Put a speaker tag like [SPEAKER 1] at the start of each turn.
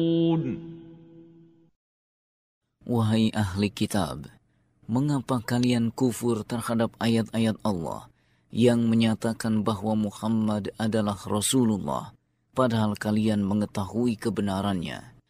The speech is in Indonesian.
[SPEAKER 1] Wahai ahli kitab, mengapa kalian kufur terhadap ayat-ayat Allah yang menyatakan bahwa Muhammad adalah Rasulullah, padahal kalian mengetahui kebenarannya?